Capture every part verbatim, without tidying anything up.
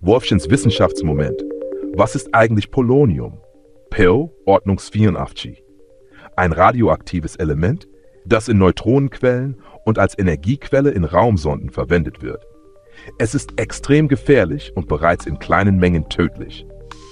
Wolfchens Wissenschaftsmoment. Was ist eigentlich Polonium? P O, ordnungsvierundachtzig. Ein radioaktives Element, das in Neutronenquellen und als Energiequelle in Raumsonden verwendet wird. Es ist extrem gefährlich und bereits in kleinen Mengen tödlich.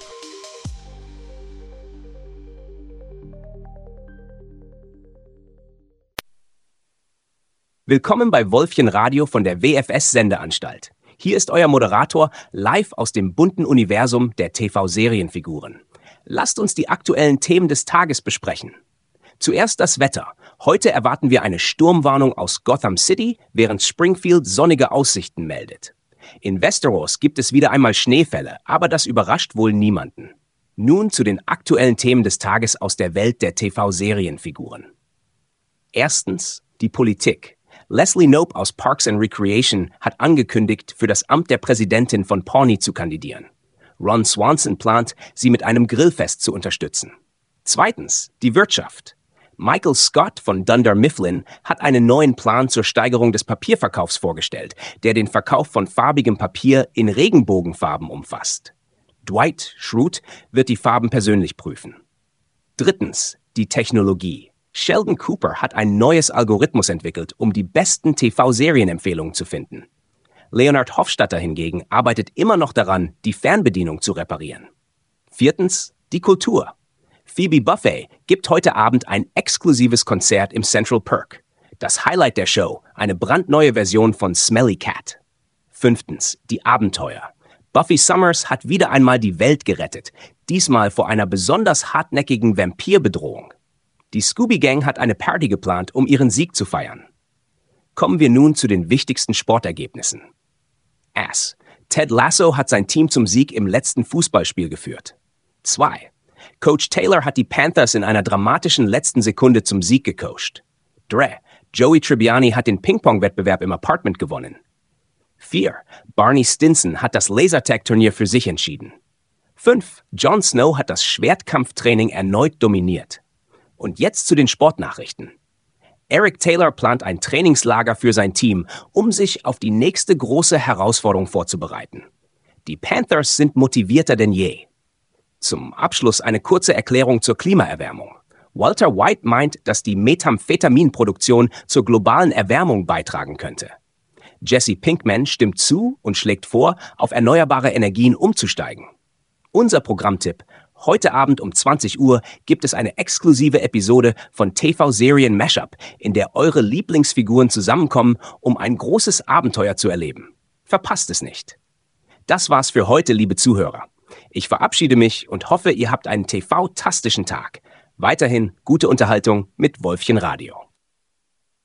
Willkommen bei Wolfchen Radio von der W F S-Sendeanstalt. Hier ist euer Moderator live aus dem bunten Universum der T V-Serienfiguren. Lasst uns die aktuellen Themen des Tages besprechen. Zuerst das Wetter. Heute erwarten wir eine Sturmwarnung aus Gotham City, während Springfield sonnige Aussichten meldet. In Westeros gibt es wieder einmal Schneefälle, aber das überrascht wohl niemanden. Nun zu den aktuellen Themen des Tages aus der Welt der T V-Serienfiguren. Erstens die Politik. Leslie Knope aus Parks and Recreation hat angekündigt, für das Amt der Präsidentin von Pawnee zu kandidieren. Ron Swanson plant, sie mit einem Grillfest zu unterstützen. Zweitens, die Wirtschaft. Michael Scott von Dunder Mifflin hat einen neuen Plan zur Steigerung des Papierverkaufs vorgestellt, der den Verkauf von farbigem Papier in Regenbogenfarben umfasst. Dwight Schrute wird die Farben persönlich prüfen. Drittens, die Technologie. Sheldon Cooper hat ein neues Algorithmus entwickelt, um die besten T V-Serienempfehlungen zu finden. Leonard Hofstadter hingegen arbeitet immer noch daran, die Fernbedienung zu reparieren. Viertens, die Kultur. Phoebe Buffay gibt heute Abend ein exklusives Konzert im Central Perk. Das Highlight der Show, eine brandneue Version von Smelly Cat. Fünftens, die Abenteuer. Buffy Summers hat wieder einmal die Welt gerettet, diesmal vor einer besonders hartnäckigen Vampirbedrohung. Die Scooby-Gang hat eine Party geplant, um ihren Sieg zu feiern. Kommen wir nun zu den wichtigsten Sportergebnissen. Ass. Ted Lasso hat sein Team zum Sieg im letzten Fußballspiel geführt. zwei. Coach Taylor hat die Panthers in einer dramatischen letzten Sekunde zum Sieg gecoacht. drei. Joey Tribbiani hat den Ping-Pong-Wettbewerb im Apartment gewonnen. vier. Barney Stinson hat das Lasertag-Turnier für sich entschieden. fünf. Jon Snow hat das Schwertkampftraining erneut dominiert. Und jetzt zu den Sportnachrichten. Eric Taylor plant ein Trainingslager für sein Team, um sich auf die nächste große Herausforderung vorzubereiten. Die Panthers sind motivierter denn je. Zum Abschluss eine kurze Erklärung zur Klimaerwärmung. Walter White meint, dass die Methamphetaminproduktion zur globalen Erwärmung beitragen könnte. Jesse Pinkman stimmt zu und schlägt vor, auf erneuerbare Energien umzusteigen. Unser Programmtipp: Heute Abend um zwanzig Uhr gibt es eine exklusive Episode von T V-Serien Mashup, in der eure Lieblingsfiguren zusammenkommen, um ein großes Abenteuer zu erleben. Verpasst es nicht. Das war's für heute, liebe Zuhörer. Ich verabschiede mich und hoffe, ihr habt einen T V-tastischen Tag. Weiterhin gute Unterhaltung mit Wolfchen Radio.